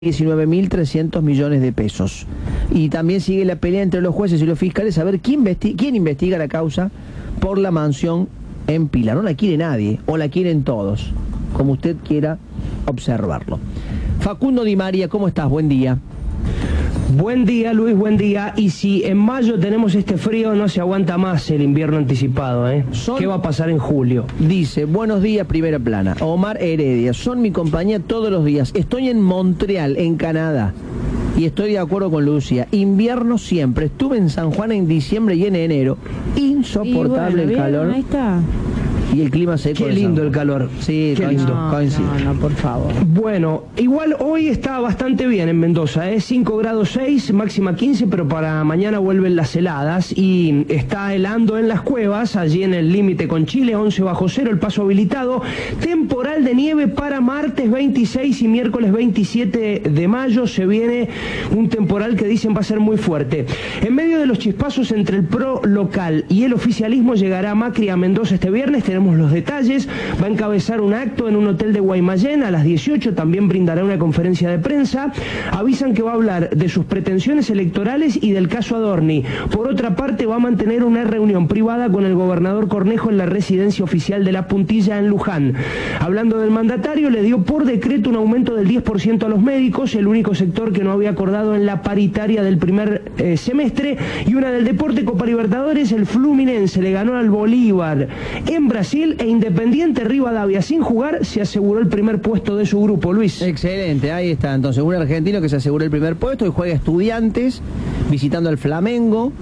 19.300 millones de pesos. Y también sigue la pelea entre los jueces y los fiscales a ver quién investiga la causa por la mansión en Pilar. No la quiere nadie, o la quieren todos, como usted quiera observarlo. Facundo Di María, ¿cómo estás? Buen día. Buen día, Luis, buen día. Y si en mayo tenemos este frío, no se aguanta más el invierno anticipado, ¿eh? ¿Qué va a pasar en julio? Dice, buenos días, primera plana. Omar Heredia, son mi compañía todos los días. Estoy en Montreal, en Canadá. Y estoy de acuerdo con Lucia. Invierno siempre. Estuve en San Juan en diciembre y en enero. Insoportable el calor. Ahí está. Y el clima seco. Qué lindo el calor. Sí, qué lindo. No, por favor. Bueno, igual hoy está bastante bien en Mendoza, ¿eh? 5 grados 6, máxima 15, pero para mañana vuelven las heladas y está helando en las cuevas, allí en el límite con Chile, 11 bajo cero, el paso habilitado. Temporal de nieve para martes 26 y miércoles 27 de mayo. Se viene un temporal que dicen va a ser muy fuerte. En medio de los chispazos entre el PRO local y el oficialismo llegará Macri a Mendoza este viernes. Tenemos los detalles. Va a encabezar un acto en un hotel de Guaymallén a las 18, también brindará una conferencia de prensa. Avisan que va a hablar de sus pretensiones electorales y del caso Adorni. Por otra parte, va a mantener una reunión privada con el gobernador Cornejo en la residencia oficial de La Puntilla en Luján. Hablando del mandatario, le dio por decreto un aumento del 10% a los médicos, el único sector que no había acordado en la paritaria del primer semestre. Y una del deporte, Copa Libertadores, el Fluminense le ganó al Bolívar en Brasil e Independiente Rivadavia sin jugar se aseguró el primer puesto de su grupo, Luis. Excelente, ahí está. Entonces, un argentino que se aseguró el primer puesto y juega Estudiantes visitando al Flamengo.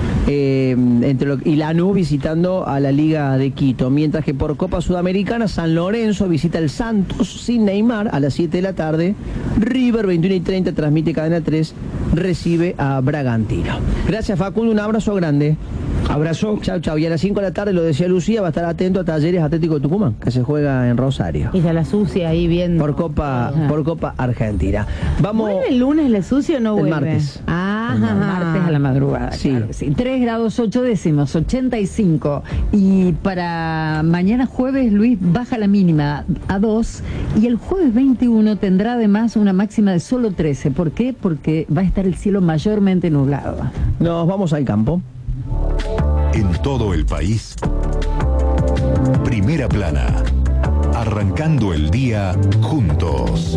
Y Lanús visitando a la Liga de Quito, mientras que por Copa Sudamericana San Lorenzo visita al Santos sin Neymar a las 7 de la tarde. River 21:30 transmite Cadena 3, recibe a Bragantino. Gracias, Facundo, un abrazo grande. Abrazo. Chau, chau. Y a las 5 de la tarde, lo decía Lucía, va a estar atento a Talleres Atlético de Tucumán, que se juega en Rosario. Ella la sucia ahí viendo. Por Copa Argentina. Vamos. ¿Vuelve el lunes la sucia o no vuelve? El martes. Martes a la madrugada. Sí. Claro, sí. 3 grados 8 décimos, 85. Y para mañana jueves, Luis, baja la mínima a 2. Y el jueves 21 tendrá además una máxima de solo 13. ¿Por qué? Porque va a estar el cielo mayormente nublado. Nos vamos al campo. En todo el país, Primera Plana, arrancando el día juntos.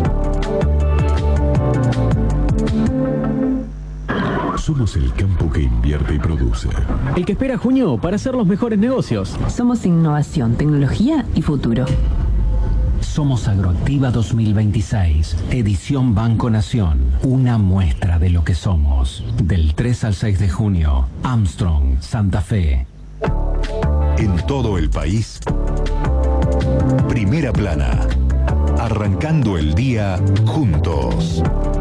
Somos el campo que invierte y produce. El que espera junio para hacer los mejores negocios. Somos innovación, tecnología y futuro. Somos Agroactiva 2026, edición Banco Nación, una muestra de lo que somos. Del 3 al 6 de junio, Armstrong, Santa Fe. En todo el país, Primera Plana, arrancando el día juntos.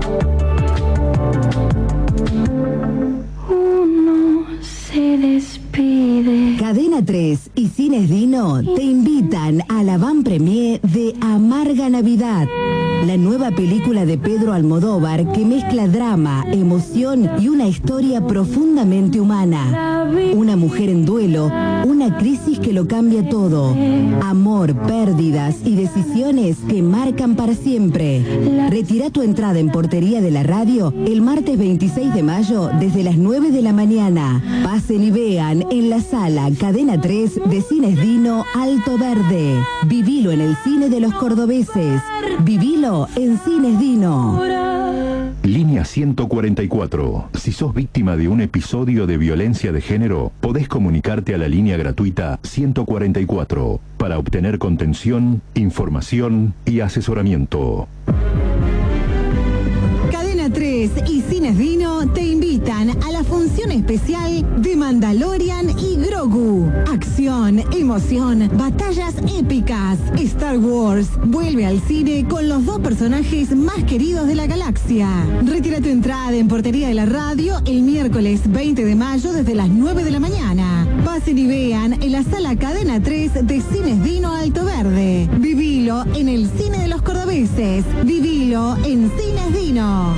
Uno se despide. Cadena 3 y Cines Dino te invitan a la van premier de Amarga Navidad, la nueva película de Pedro Almodóvar que mezcla drama, emoción y una historia profundamente humana. Una mujer en duelo, una crisis que lo cambia todo, amor, pérdidas y decisiones que marcan para siempre. Retira tu entrada en Portería de la Radio el martes 26 de mayo desde las 9 de la mañana. Pasen y vean en la sala Cadena 3 de Cines Dino Alto Verde. Vivilo en el cine de los cordobeses. Vivilo en Cines Dino. Línea 144. Si sos víctima de un episodio de violencia de género, podés comunicarte a la línea gratuita 144 para obtener contención, información y asesoramiento. Cadena 3 y Cines Dino te invitan a la función especial de Mandalorian y Grogu. Acción, emoción, batallas épicas. Star Wars vuelve al cine con los dos personajes más queridos de la galaxia. Retira tu entrada en Portería de la Radio el miércoles 20 de mayo desde las 9 de la mañana. Pasen y vean en la sala Cadena 3 de Cines Dino Alto Verde. Vivilo en el cine de los cordobeses. Vivilo en Cines Dino.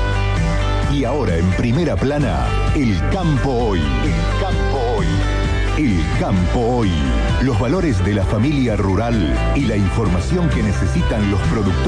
Y ahora en Primera Plana, el campo hoy. El campo hoy. El campo hoy. Los valores de la familia rural y la información que necesitan los productores